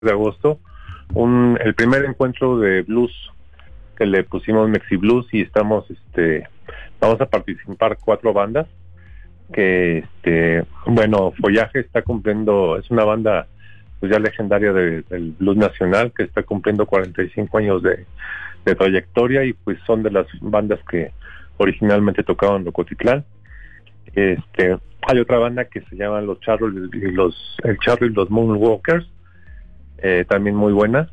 de agosto, el primer encuentro de blues que le pusimos Mexi Blues, y vamos a participar 4 bandas que Follaje está cumpliendo, es una banda pues ya legendaria del blues nacional, que está cumpliendo 45 años de trayectoria, y pues son de las bandas que originalmente tocaban en Rocotitlán. Hay otra banda que se llama el Charro y los Moonwalkers, también muy buena.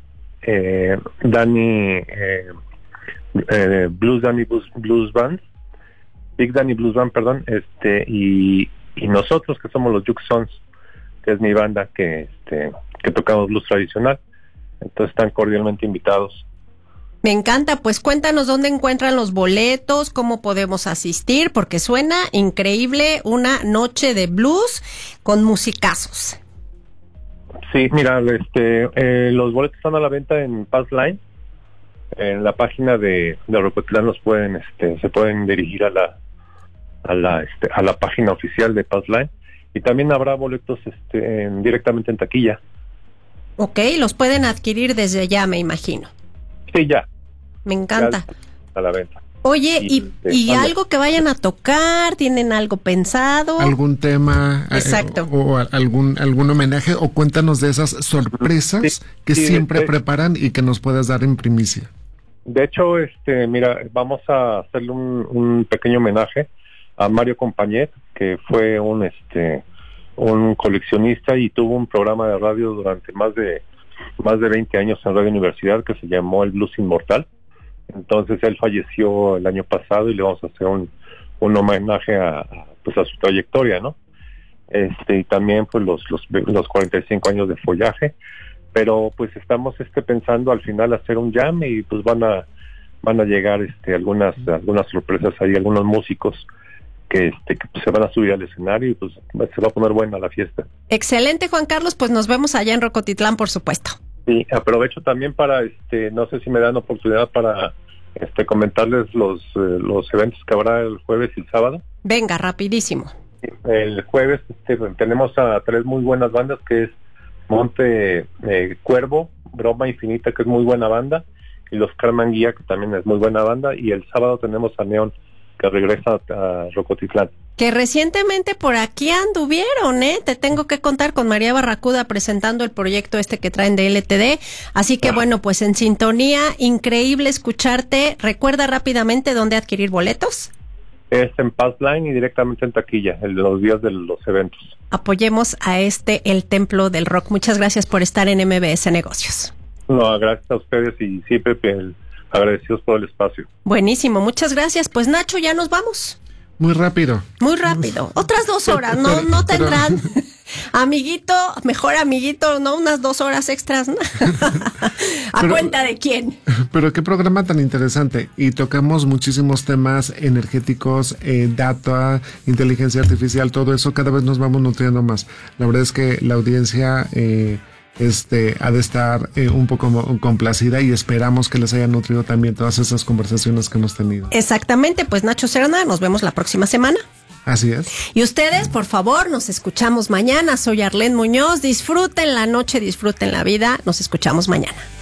Blues Band, Big Danny Blues Band, perdón, y nosotros, que somos los Juke Sons, que es mi banda que tocamos blues tradicional. Entonces están cordialmente invitados. Me encanta, pues cuéntanos dónde encuentran los boletos, cómo podemos asistir, porque suena increíble una noche de blues con musicazos. Sí, mira, los boletos están a la venta en Passline. En la página de Rocotitlán se pueden dirigir a la página oficial de Passline, y también habrá boletos directamente en taquilla. Ok, los pueden adquirir desde ya, me imagino. Sí, ya. Me encanta. Ya a la venta. Oye, ¿y algo que vayan a tocar? ¿Tienen algo pensado? ¿Algún tema? Exacto. O algún homenaje? ¿O cuéntanos de esas sorpresas que siempre preparan y que nos puedas dar en primicia? De hecho, mira, vamos a hacerle un pequeño homenaje a Mario Compañet, que fue un coleccionista y tuvo un programa de radio durante más de 20 años en Radio Universidad, que se llamó El Blues Inmortal. Entonces él falleció el año pasado, y le vamos a hacer un homenaje a su trayectoria, ¿no? Y también pues los 45 años de Follaje. Pero pues estamos pensando al final hacer un jam, y pues van a llegar algunas sorpresas ahí, algunos músicos que se van a subir al escenario, y pues se va a poner buena la fiesta. Excelente, Juan Carlos, pues nos vemos allá en Rocotitlán, por supuesto. Sí, aprovecho también para no sé si me dan oportunidad para comentarles los eventos que habrá el jueves y el sábado. Venga, rapidísimo. El jueves tenemos a 3 muy buenas bandas, que es Monte Cuervo, Broma Infinita, que es muy buena banda, y los Carmen Guía, que también es muy buena banda, y el sábado tenemos a Neón, que regresa a Rocotitlán. Que recientemente por aquí anduvieron, Te tengo que contar, con María Barracuda presentando el proyecto que traen de LTD. Así que bueno, pues en sintonía, increíble escucharte. Recuerda rápidamente dónde adquirir boletos. Es en Passline y directamente en taquilla, los días de los eventos. Apoyemos a el Templo del Rock. Muchas gracias por estar en MBS Negocios. No, gracias a ustedes, y siempre agradecidos por el espacio. Buenísimo, muchas gracias. Pues Nacho, ya nos vamos. Muy rápido. Muy rápido. Otras 2 horas, no tendrán. Mejor amiguito, ¿no? Unas 2 horas extras, ¿no? ¿Cuenta de quién? Pero qué programa tan interesante. Y tocamos muchísimos temas energéticos, data, inteligencia artificial, todo eso. Cada vez nos vamos nutriendo más. La verdad es que la audiencia ha de estar un poco complacida, y esperamos que les haya nutrido también todas esas conversaciones que hemos tenido. Exactamente, pues Nacho Serna, nos vemos la próxima semana. Así es. Y ustedes, por favor, nos escuchamos mañana. Soy Arlene Muñoz. Disfruten la noche, disfruten la vida. Nos escuchamos mañana.